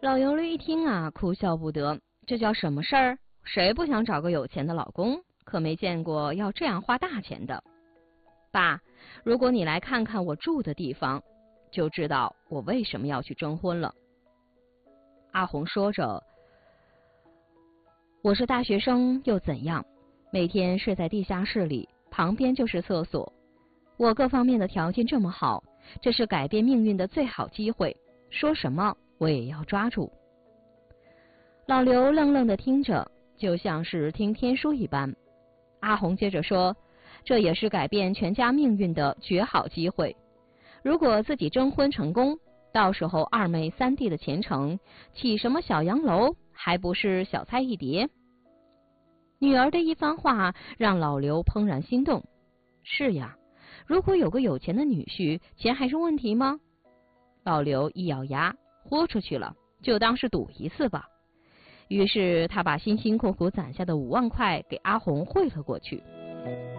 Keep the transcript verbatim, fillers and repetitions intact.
老油驴一听啊，哭笑不得，这叫什么事儿？谁不想找个有钱的老公？可没见过要这样花大钱的。爸，如果你来看看我住的地方，就知道我为什么要去征婚了。阿红说着，我是大学生又怎样？每天睡在地下室里，旁边就是厕所。我各方面的条件这么好，这是改变命运的最好机会，说什么我也要抓住。老刘愣愣地听着，就像是听天书一般。阿红接着说，这也是改变全家命运的绝好机会。如果自己征婚成功，到时候二妹三弟的前程，起什么小洋楼还不是小菜一碟。女儿的一番话让老刘怦然心动。是呀，如果有个有钱的女婿，钱还是问题吗？老刘一咬牙，豁出去了，就当是赌一次吧。于是他把辛辛苦苦攒下的五万块给阿红汇了过去。